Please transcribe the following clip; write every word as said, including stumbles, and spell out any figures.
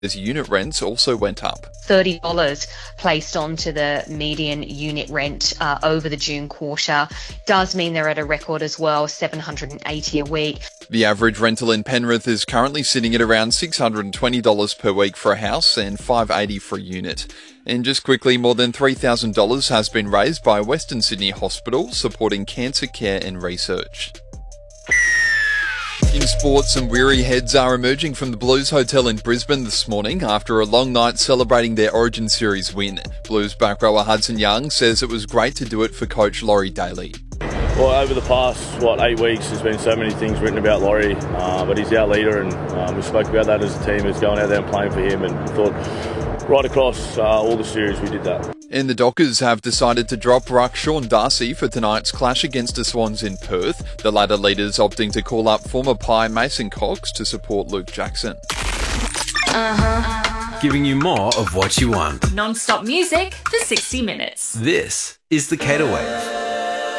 As unit rents also went up. thirty dollars placed onto the median unit rent uh, over the June quarter. Does mean they're at a record as well, seven hundred eighty dollars a week. The average rental in Penrith is currently sitting at around six hundred twenty dollars per week for a house and five hundred eighty dollars for a unit. And just quickly, more than three thousand dollars has been raised by Western Sydney Hospital supporting cancer care and research. In sport, some weary heads are emerging from the Blues Hotel in Brisbane this morning after a long night celebrating their Origin Series win. Blues back rower Hudson Young says it was great to do it for coach Laurie Daly. Well, over the past, what, eight weeks, there's been so many things written about Laurie, uh, but he's our leader, and um, we spoke about that as a team, as going out there and playing for him, and thought right across uh, all the series we did that. And the Dockers have decided to drop ruck Sean Darcy for tonight's clash against the Swans in Perth, the latter leaders opting to call up former Pie Mason Cox to support Luke Jackson. Uh-huh. Giving you more of what you want. Non-stop music for sixty minutes. This is the Cater Wave.